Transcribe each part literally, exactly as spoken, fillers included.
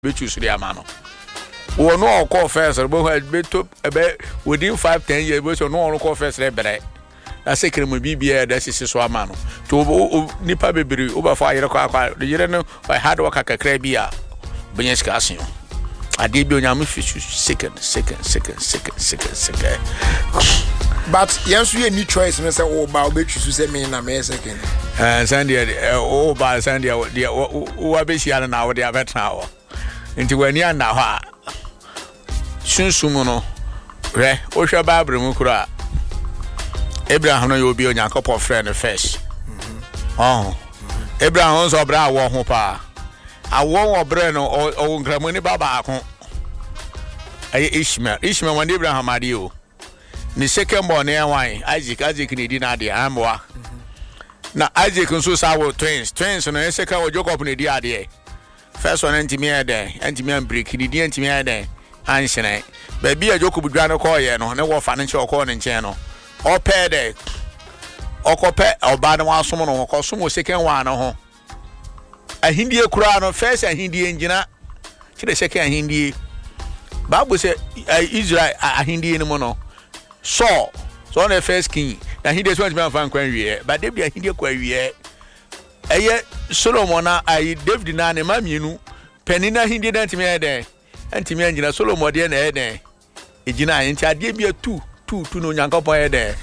be choose the amano. We no call first, but be to within five ten years, we no call first. I say, can we be here? That is so amano. To nipa baby over fire. The year no, I had work a crabia. Benyes Casino. I did be on your second, second, second, second, second, second. But yes, we need choice. And I say, oh, but we choose to say me in a mere second. And Sandy, oh, by Sandy, dear, who are busy an hour, they are better now. Into when you are now, soon sumuno, re, Osha Babri Mukura. Abraham, you will be on your couple of friends first. Oh, Abraham was a bra war hopa. I won't breno or or Gramoni Baba. I Ishmael, Ishmael, when Abraham had you. The second born near wine, Isaac, Isaac, and Dina de Amwa. Now, Isaac and Susa twins, twins, and a second will joke up in the idea. First one, anti me a day, anti me and brick, he didn't me a day, Anshine. Baby, a joke with Grano Coy, no, no financial corner channel. Or pair day. Or copet, or bad one, someone or consume second one, oh. A Hindi crown of first and Hindi engineer. To the second Hindi. Babu said, Israel, a Hindi in mono. So, so on the first king, now he does want to find query, but they be a Hindi query. A year Solomon, I David Nane, mammy, you Penina Hindi didn't me a day, and to me and Solomon, dear, a day. Ejina, and I gave you a two, two, two no young couple a day.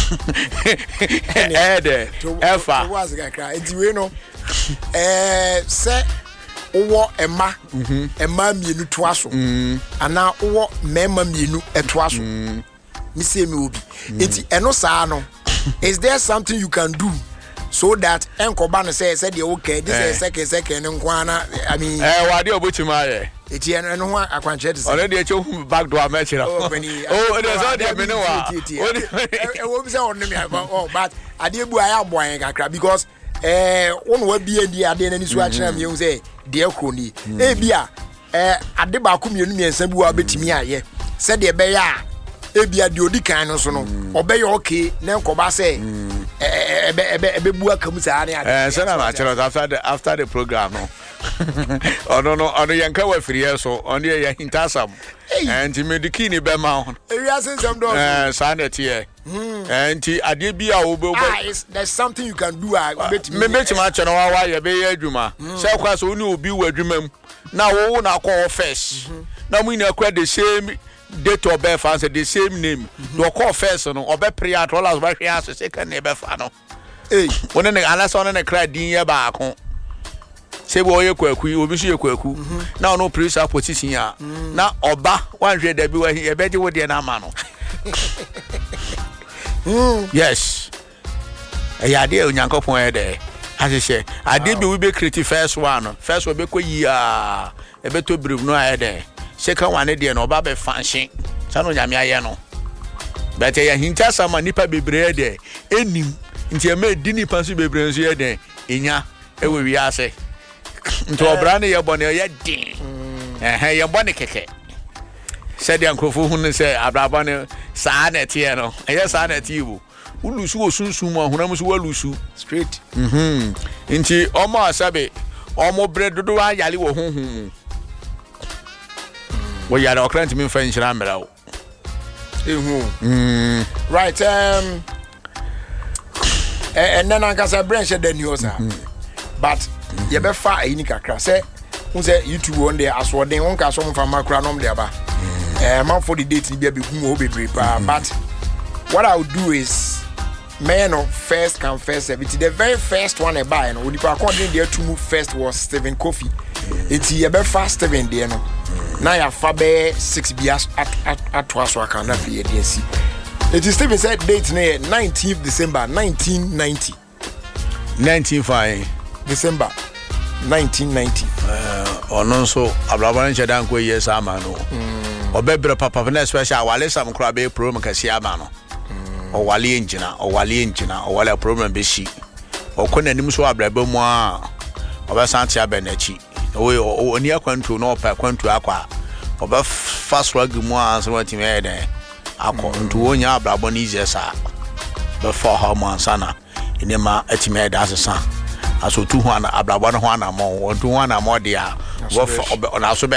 A day, Alpha was a cry. It's you know, eh, say. Owo ema ema mienu toaso ana owo mema mienu etoaso mi se mi obi enti eno saa no is there something you can do so that enkoba no say say de okay this is second second nkwana I mean eh wade obochima ye eti eno eno ho akwanche de say already e chewu back door ma chira oh it is all the menu wa e wo bi say on me oh but ade bu aya boan kakra because eh one we be ndi ade na ni so a kira me say de akroni e bia eh ade ba ko mienu miensa bi wa betimi aye se de be ya e bia de odi kan no so no obeye okay na nkoba say eh ebe ebe ebe bu akamu sa ade eh se na ma kira after the after the program no oh no no ono yanka wa free so ono ya hintasam and mediki ni be ma ho e wi asensem do eh sanity eh and ade bia obo there's something you can do I betimi me betimi a kira wa wa ye be ye adwuma se kwa so oni obi wa adwuma na wo na call first na mu na kwa the same date of birth and the same name do call first no obe prayer to all ba hwe aso second ne be fa no eh woni ne ala so ne cry din ye ba akon se bo ye kwaku obi so ye kwaku na no pressure position a na oba wan hwe da bi wa ye be je wo de na ama no yes ya de onyankopon e de asese ade bi we be create first one first we be koyi a e be to brief no e de second one de no oba be function sa no nyame aye no but ya hinta sama nipa bebre de enim nti e ma di nipa so bebre nso ye de enya e we wi ase nti obra ne ye bone ye din eh ye bone keke said yankofo hu ne se abraba ne saa na tie no eye saa na tie bu ulusu osunsun mu ahunam so walusu straight mhm nti omo asabe omo bredodo wa yale wo honhum wo yale okrant mi fa nhyira mra wo ehu mm right um eh and then ankasa branch the news but ye be fa ayini kakra say who say YouTube one day aswodin won ka so mfa makra nom de aba eh man for the date ni bia be hu o be prepare but what I would do is man of first come first serve. The very first one I buy no onipa according there to move first was Stephen Kofi it's ye be fast Stephen there no na ya fa be six bias at at at twaso aka na be there see it is Stephen said date na nineteenth December nineteen ninety nineteen five December nineteen ninety eh ono so abraban chedan ko yes ama no obebre papa na special wale sam kra be program kasi ama no o wale engina o wale engina o wale program be shi o kona nim so abraba mu a obesanti abenachi o oni akwantu no pa kwantu akwa obe fast rag mu a so watimi e den akọ ntu onya abraba ni jesa be for how man sana inema atimi e da asesa aso tu ho ana abraba no ho ana mo o tu ho ana mo dia wo na so